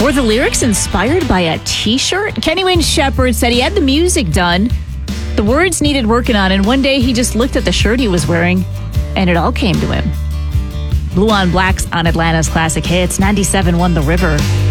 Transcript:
Were the lyrics inspired by a t-shirt? Kenny Wayne Shepherd said he had the music done. The words needed working on, and one day he just looked at the shirt he was wearing, and it all came to him. Blue on Black's on Atlanta's Classic Hits. 97 won The River.